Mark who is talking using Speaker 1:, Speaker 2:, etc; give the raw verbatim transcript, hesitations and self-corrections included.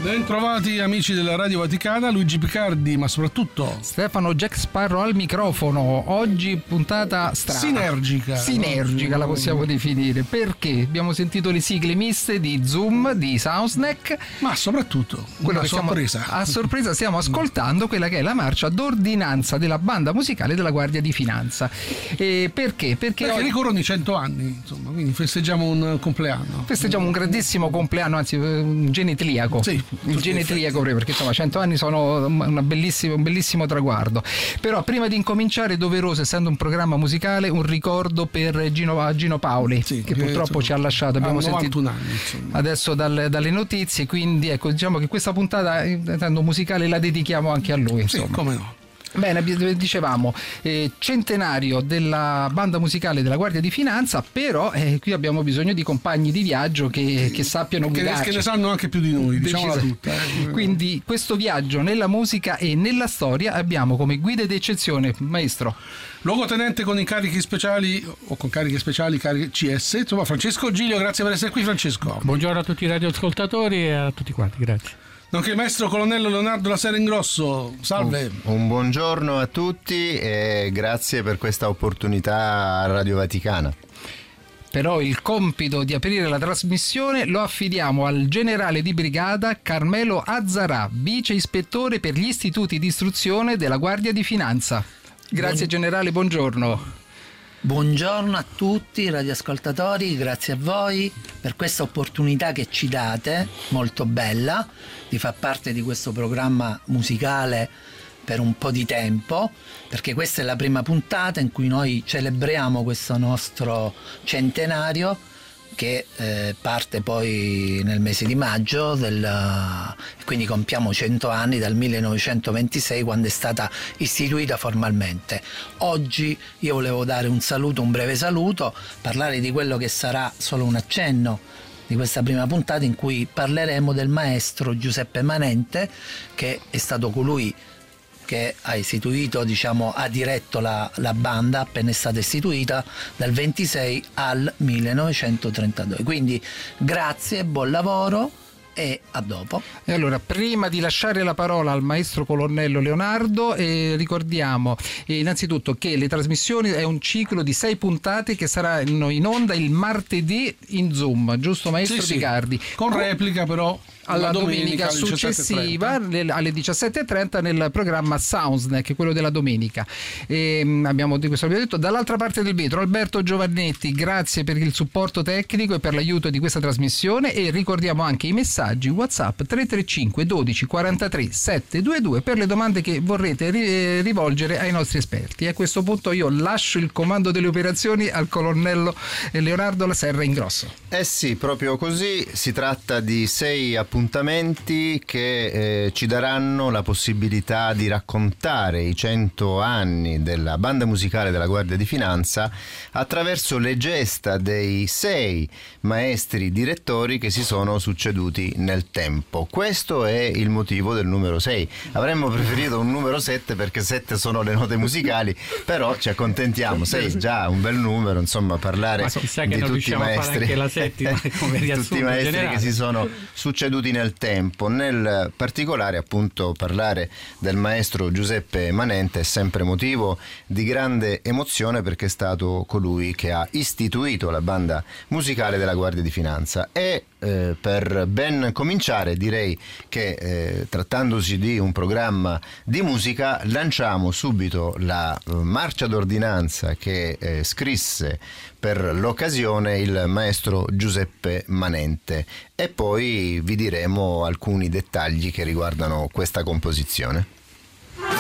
Speaker 1: Ben amici della Radio Vaticana, Luigi Picardi, ma soprattutto
Speaker 2: Stefano Jack Sparrow al microfono. Oggi puntata strana,
Speaker 1: sinergica
Speaker 2: sinergica la possiamo definire, perché abbiamo sentito le sigle miste di Zoom, di Soundsnack,
Speaker 1: ma soprattutto
Speaker 2: quello
Speaker 1: una
Speaker 2: che
Speaker 1: sorpresa
Speaker 2: stiamo, a sorpresa stiamo ascoltando quella che è la marcia d'ordinanza della banda musicale della Guardia di Finanza. E perché? Perché,
Speaker 1: perché
Speaker 2: oggi
Speaker 1: ricorrono i cento anni, insomma, quindi festeggiamo un compleanno
Speaker 2: festeggiamo un grandissimo compleanno, anzi un genetriaco.
Speaker 1: Sì,
Speaker 2: il genetriaco, perché insomma cento anni sono una bellissima, un bellissimo traguardo. Però prima di incominciare è doveroso, essendo un programma musicale, un ricordo per Gino, Gino Paoli, sì, che purtroppo insomma, ci ha lasciato, abbiamo sentito
Speaker 1: anni,
Speaker 2: adesso dal, dalle notizie, quindi ecco, diciamo che questa puntata intendo musicale la dedichiamo anche a lui, insomma.
Speaker 1: Sì, come no.
Speaker 2: Bene, dicevamo eh, centenario della banda musicale della Guardia di Finanza, però eh, qui abbiamo bisogno di compagni di viaggio che, che sappiano guidarci,
Speaker 1: che ne sanno anche più di noi, diciamola tutta, eh.
Speaker 2: Quindi questo viaggio nella musica e nella storia abbiamo come guida d'eccezione, maestro,
Speaker 1: luogotenente con incarichi speciali o con cariche speciali, cariche C S, insomma Francesco Giglio. Grazie per essere qui, Francesco.
Speaker 3: Buongiorno a tutti i radioascoltatori e a tutti quanti, grazie.
Speaker 1: Nonché il maestro colonnello Leonardo La Serra Ingrosso, salve.
Speaker 4: Un, un buongiorno a tutti e grazie per questa opportunità a Radio Vaticana.
Speaker 2: Però il compito di aprire la trasmissione lo affidiamo al generale di brigata Carmelo Azzarà, vice ispettore per gli istituti di istruzione della Guardia di Finanza. Grazie Buon... generale, buongiorno.
Speaker 5: Buongiorno a tutti i radioascoltatori, grazie a voi per questa opportunità che ci date, molto bella, di far parte di questo programma musicale per un po' di tempo, perché questa è la prima puntata in cui noi celebriamo questo nostro centenario che eh, parte poi nel mese di maggio del, uh, quindi compiamo cento anni dal millenovecentoventisei, quando è stata istituita formalmente. Oggi io volevo dare un saluto, un breve saluto, parlare di quello che sarà solo un accenno di questa prima puntata, in cui parleremo del maestro Giuseppe Manente, che è stato colui che ha istituito, diciamo, ha diretto la, la banda appena è stata istituita dal ventisei al millenovecentotrentadue. Quindi grazie, buon lavoro e a dopo.
Speaker 2: E allora, prima di lasciare la parola al maestro colonnello Leonardo, eh, ricordiamo eh, innanzitutto che le trasmissioni è un ciclo di sei puntate che saranno in onda il martedì in Zoom, giusto maestro
Speaker 1: sì,
Speaker 2: Picardi?
Speaker 1: Sì. Con replica però
Speaker 2: alla domenica, domenica successiva alle diciassette e trenta nel programma Soundsnack, quello della domenica. E abbiamo di questo abbiamo detto. Dall'altra parte del vetro Alberto Giovannetti, grazie per il supporto tecnico e per l'aiuto di questa trasmissione, e ricordiamo anche i messaggi WhatsApp tre tre cinque dodici quarantatré settecentoventidue per le domande che vorrete rivolgere ai nostri esperti. E a questo punto io lascio il comando delle operazioni al colonnello Leonardo La Serra Ingrosso.
Speaker 4: Eh sì, proprio così, si tratta di sei appuntamenti che eh, ci daranno la possibilità di raccontare i cento anni della banda musicale della Guardia di Finanza attraverso le gesta dei sei maestri direttori che si sono succeduti nel tempo. Questo è il motivo del numero sei. Avremmo preferito un numero sette, perché sette sono le note musicali, però ci accontentiamo, sei è già un bel numero, insomma, parlare di tutti i maestri,
Speaker 3: anche la settima, come
Speaker 4: tutti i maestri generale. Che si sono succeduti nel tempo. Nel particolare, appunto, parlare del maestro Giuseppe Manente è sempre motivo di grande emozione, perché è stato colui che ha istituito la banda musicale della Guardia di Finanza. E eh, per ben cominciare direi che eh, trattandosi di un programma di musica, lanciamo subito la eh, marcia d'ordinanza che eh, scrisse per l'occasione il maestro Giuseppe Manente, e poi vi diremo alcuni dettagli che riguardano questa composizione.